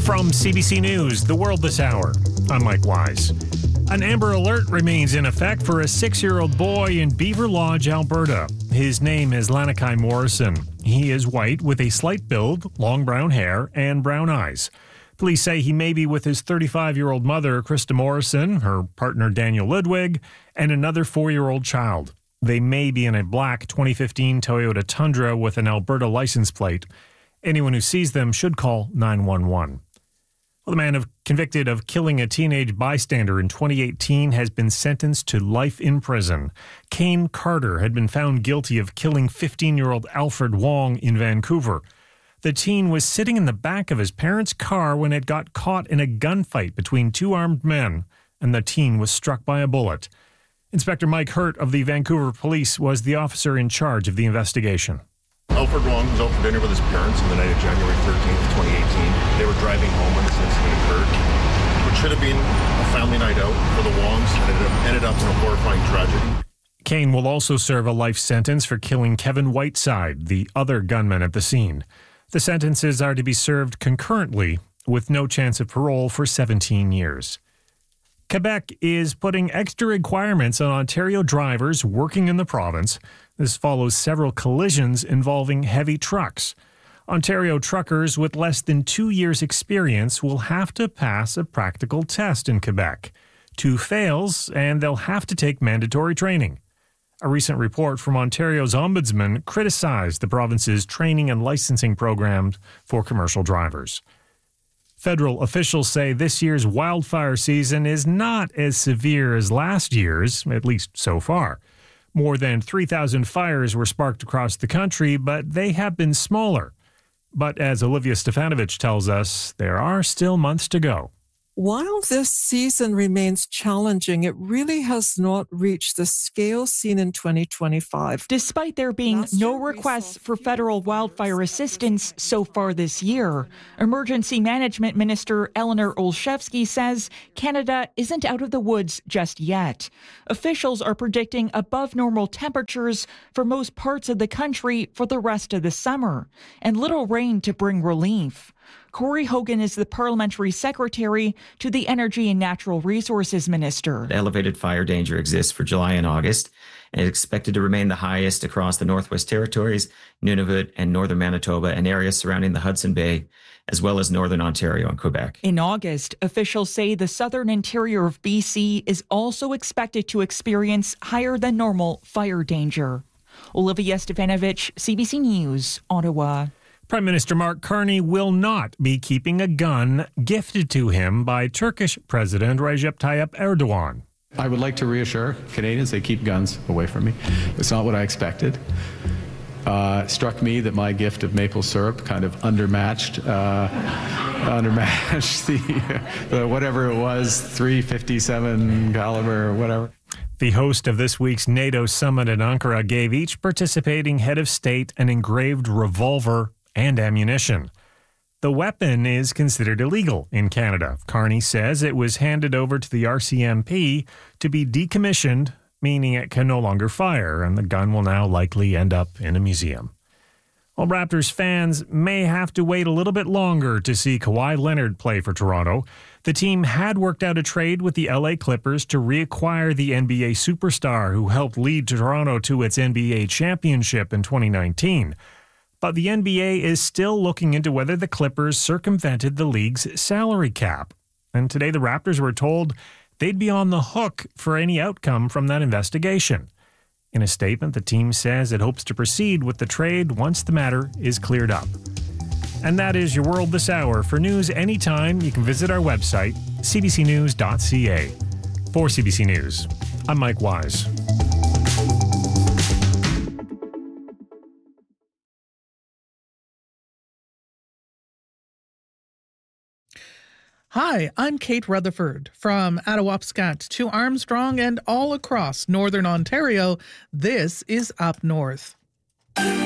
From CBC News, The World This Hour, I'm Mike Wise. An Amber Alert remains in effect for a 6-year-old boy in Beaver Lodge, Alberta. His name is Lanakai Morrison. He is white with a slight build, long brown hair, and brown eyes. Police say he may be with his 35-year-old mother, Krista Morrison, her partner Daniel Ludwig, and another 4-year-old child. They may be in a black 2015 Toyota Tundra with an Alberta license plate. Anyone who sees them should call 911. Well, the man convicted of killing a teenage bystander in 2018 has been sentenced to life in prison. Kane Carter had been found guilty of killing 15-year-old Alfred Wong in Vancouver. The teen was sitting in the back of his parents' car when it got caught in a gunfight between two armed men, and the teen was struck by a bullet. Inspector Mike Hurt of the Vancouver Police was the officer in charge of the investigation. Alfred Wong was out for dinner with his parents on the night of January 13th, 2018. They were driving home when this incident occurred, which should have been a family night out for the Wongs, and it ended up in a horrifying tragedy. Kane will also serve a life sentence for killing Kevin Whiteside, the other gunman at the scene. The sentences are to be served concurrently, with no chance of parole for 17 years. Quebec is putting extra requirements on Ontario drivers working in the province. This follows several collisions involving heavy trucks. Ontario truckers with less than 2 years' experience will have to pass a practical test in Quebec. 2 fails, and they'll have to take mandatory training. A recent report from Ontario's ombudsman criticized the province's training and licensing programs for commercial drivers. Federal officials say this year's wildfire season is not as severe as last year's, at least so far. More than 3,000 fires were sparked across the country, but they have been smaller. But as Olivia Stefanovich tells us, there are still months to go. While this season remains challenging, it really has not reached the scale seen in 2025. Despite there being no requests for federal wildfire assistance so far this year, Emergency Management Minister Eleanor Olszewski says Canada isn't out of the woods just yet. Officials are predicting above normal temperatures for most parts of the country for the rest of the summer, and little rain to bring relief. Corey Hogan is the parliamentary secretary to the Energy and Natural Resources Minister. Elevated fire danger exists for July and August, and is expected to remain the highest across the Northwest Territories, Nunavut, and northern Manitoba, and areas surrounding the Hudson Bay, as well as northern Ontario and Quebec. In August, officials say the southern interior of BC is also expected to experience higher than normal fire danger. Olivia Stefanovich, CBC News, Ottawa. Prime Minister Mark Carney will not be keeping a gun gifted to him by Turkish President Recep Tayyip Erdogan. I would like to reassure Canadians they keep guns away from me. It's not what I expected. It struck me that my gift of maple syrup kind of undermatched the whatever it was, .357 caliber or whatever. The host of this week's NATO summit in Ankara gave each participating head of state an engraved revolver and ammunition. The weapon is considered illegal in Canada. Carney says it was handed over to the RCMP to be decommissioned, meaning it can no longer fire, and the gun will now likely end up in a museum. Well, Raptors fans may have to wait a little bit longer to see Kawhi Leonard play for Toronto. The team had worked out a trade with the LA Clippers to reacquire the NBA superstar who helped lead Toronto to its NBA championship in 2019. But the NBA is still looking into whether the Clippers circumvented the league's salary cap. And today the Raptors were told they'd be on the hook for any outcome from that investigation. In a statement, the team says it hopes to proceed with the trade once the matter is cleared up. And that is your World This Hour. For news anytime, you can visit our website, cbcnews.ca. For CBC News, I'm Mike Wise. Hi, I'm Kate Rutherford. From Attawapskat to Armstrong and all across northern Ontario, this is Up North.